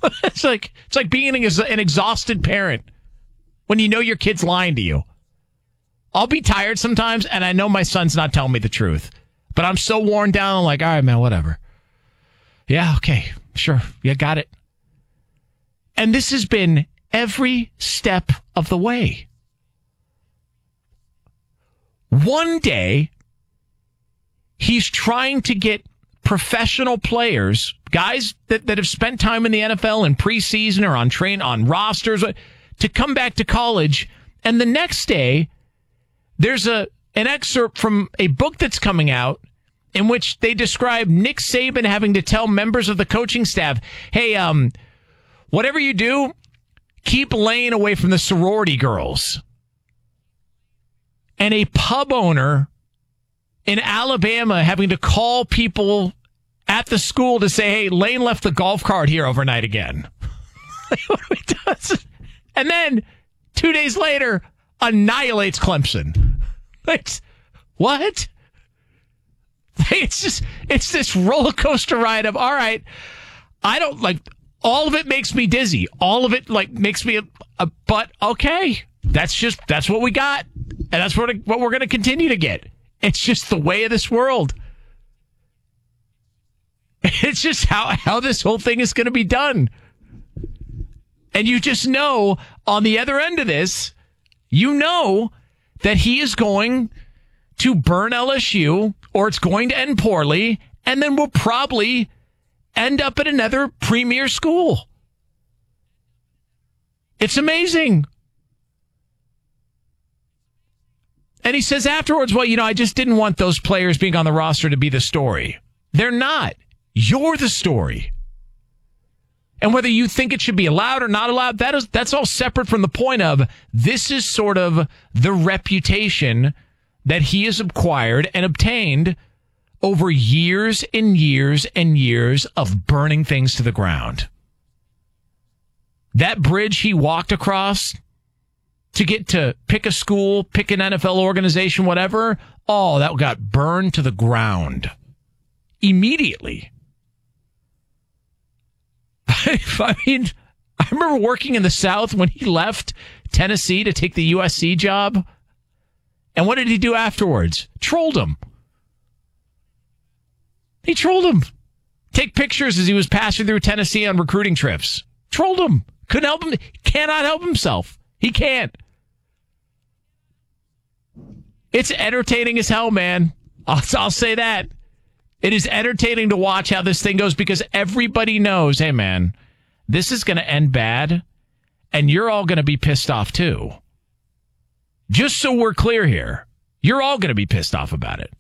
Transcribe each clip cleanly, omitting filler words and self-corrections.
It's like being an exhausted parent when you know your kid's lying to you. I'll be tired sometimes, and I know my son's not telling me the truth. But I'm so worn down, I'm like, all right, man, whatever. Yeah, okay, sure. Yeah, got it. And this has been every step of the way. One day, he's trying to get professional players, guys that have spent time in the NFL in preseason or on rosters, to come back to college. And the next day, there's an excerpt from a book that's coming out in which they describe Nick Saban having to tell members of the coaching staff, hey, whatever you do, keep Lane away from the sorority girls. And a pub owner in Alabama having to call people at the school to say, hey, Lane left the golf cart here overnight again. And then 2 days later, annihilates Clemson. What? It's this roller coaster ride of, all right, I don't like, all of it makes me dizzy. All of it makes me, but okay, that's what we got. And that's what we're going to continue to get. It's just the way of this world. It's just how this whole thing is going to be done. And you just know on the other end of this, you know that he is going to burn LSU, or it's going to end poorly, and then we'll probably end up at another premier school. It's amazing. And he says afterwards, well, I just didn't want those players being on the roster to be the story. They're not. You're the story. And whether you think it should be allowed or not allowed, that's all separate from the point of this is sort of the reputation that he has acquired and obtained over years and years and years of burning things to the ground. That bridge he walked across to get to pick a school, pick an NFL organization, whatever, that got burned to the ground immediately. I mean, I remember working in the South when he left Tennessee to take the USC job. And what did he do afterwards? Trolled him. He trolled him. Take pictures as he was passing through Tennessee on recruiting trips. Trolled him. Couldn't help him. Cannot help himself. He can't. It's entertaining as hell, man. I'll say that. It is entertaining to watch how this thing goes because everybody knows, hey, man, this is going to end bad, and you're all going to be pissed off, too. Just so we're clear here, you're all going to be pissed off about it.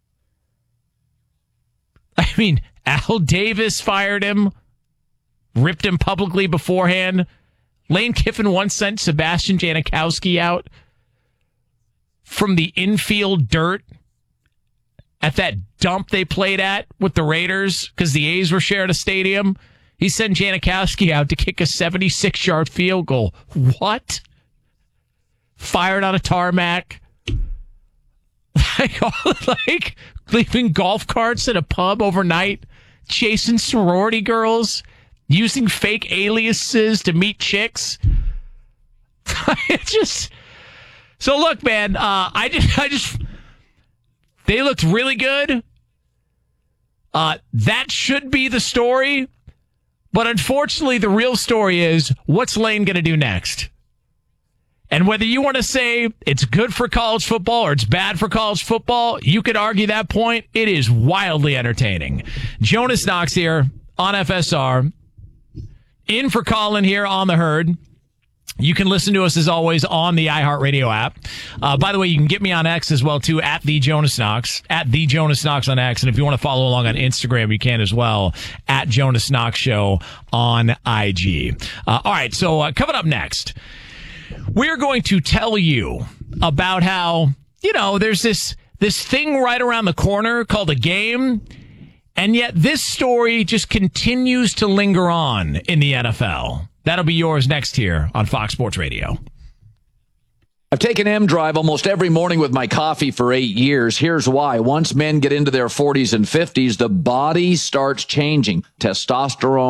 I mean, Al Davis fired him, ripped him publicly beforehand. Lane Kiffin once sent Sebastian Janikowski out from the infield dirt at that dump they played at with the Raiders because the A's were sharing a stadium. He sent Janikowski out to kick a 76-yard field goal. What? Fired on a tarmac. Like leaving golf carts at a pub overnight, chasing sorority girls, using fake aliases to meet chicks. So look, man, they looked really good. That should be the story. But unfortunately, the real story is, what's Lane going to do next? And whether you want to say it's good for college football or it's bad for college football, you could argue that point. It is wildly entertaining. Jonas Knox here on FSR. In for Colin here on The Herd. You can listen to us, as always, on the iHeartRadio app. By the way, you can get me on X as well, too, at The Jonas Knox on X. And if you want to follow along on Instagram, you can as well, at Jonas Knox Show on IG. All right, so coming up next, we're going to tell you about how, there's this thing right around the corner called a game, and yet this story just continues to linger on in the NFL. That'll be yours next here on Fox Sports Radio. I've taken M-Drive almost every morning with my coffee for 8 years. Here's why. Once men get into their 40s and 50s, the body starts changing. Testosterone